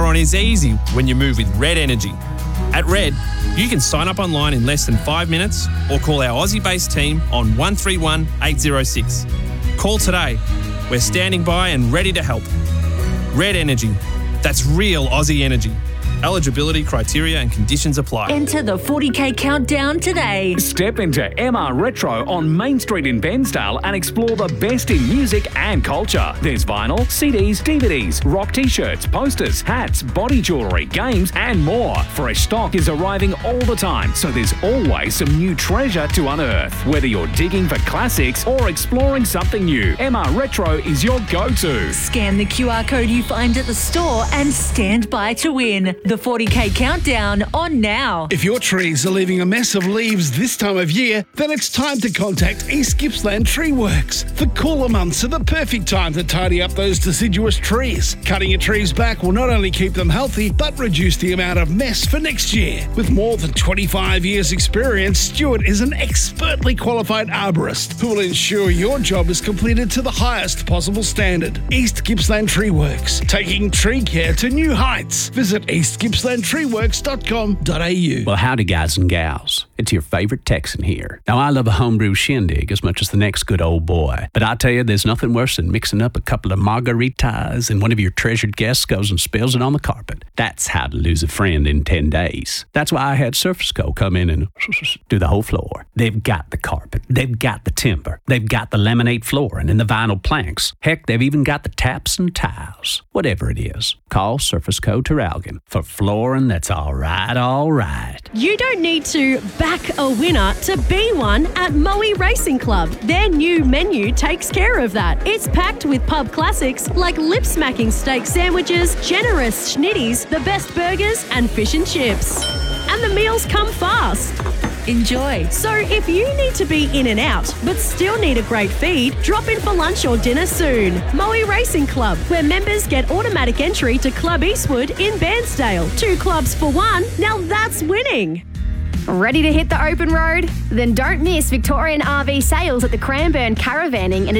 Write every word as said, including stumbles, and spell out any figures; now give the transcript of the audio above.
on is easy when you move with Red Energy. At Red, you can sign up online in less than five minutes or call our Aussie-based team on one three one eight zero six. Call today. We're standing by and ready to help. Red Energy. That's real Aussie energy. Eligibility criteria and conditions apply. Enter the forty K countdown today. Step into M R Retro on Main Street in Bairnsdale and explore the best in music and culture. There's vinyl, C Ds, D V Ds, rock t-shirts, posters, hats, body jewellery, games and more. Fresh stock is arriving all the time, so there's always some new treasure to unearth. Whether you're digging for classics or exploring something new, M R Retro is your go-to. Scan the Q R code you find at the store and stand by to win. The forty K countdown on now. If your trees are leaving a mess of leaves this time of year, then it's time to contact East Gippsland Tree Works. The cooler months are the perfect time to tidy up those deciduous trees. Cutting your trees back will not only keep them healthy, but reduce the amount of mess for next year. With more than twenty-five years experience, Stuart is an expertly qualified arborist who will ensure your job is completed to the highest possible standard. East Gippsland Tree Works, taking tree care to new heights. Visit east gippsland tree works dot com dot a u. Well, howdy, guys and gals. It's your favorite Texan here. Now, I love a homebrew shindig as much as the next good old boy. But I tell you, there's nothing worse than mixing up a couple of margaritas and one of your treasured guests goes and spills it on the carpet. That's how to lose a friend in ten days. That's why I had Surface Co. come in and do the whole floor. They've got the carpet. They've got the timber. They've got the laminate flooring and the vinyl planks. Heck, they've even got the taps and tiles. Whatever it is, call Surface Co. Terralgan for flooring that's all right, all right. You don't need to back a winner to be one at Moe Racing Club. Their new menu takes care of that. It's packed with pub classics like lip-smacking steak sandwiches, generous schnitties, the best burgers and fish and chips. And the meals come fast. Enjoy. So if you need to be in and out, but still need a great feed, drop in for lunch or dinner soon. Moe Racing Club, where members get automatic entry to Club Eastwood in Bairnsdale. Two clubs for one, now that's winning. Ready to hit the open road? Then don't miss Victorian R V sales at the Cranbourne Caravanning and